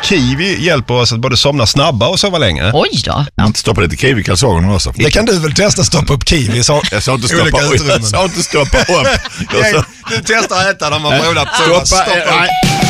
kiwi hjälper oss att både somna snabbare och sova längre. Oj då. Inte stoppa lite kiwi i kalsongerna också. Det kan du väl testa, stoppa upp kiwi. Jag sa inte stoppa upp. Du testar att äta när man får stoppa upp.